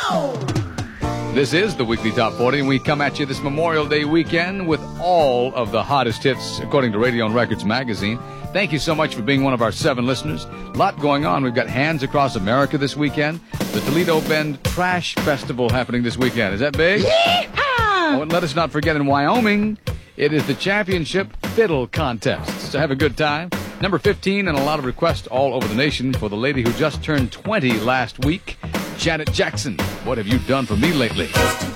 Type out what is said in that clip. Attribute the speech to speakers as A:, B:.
A: This is the Weekly Top 40, and we come at you this Memorial Day weekend with all of the hottest hits, according to Radio and Records magazine. Thank you so much for being one of our 7 listeners. A lot going on. We've got Hands Across America this weekend. The Toledo Bend Trash Festival happening this weekend. Is that big?
B: Yeehaw!
A: Oh, and let us not forget, in Wyoming, it is the Championship Fiddle Contest. So have a good time. Number 15, and a lot of requests all over the nation for the lady who just turned 20 last week, Janet Jackson. What have you done for me lately?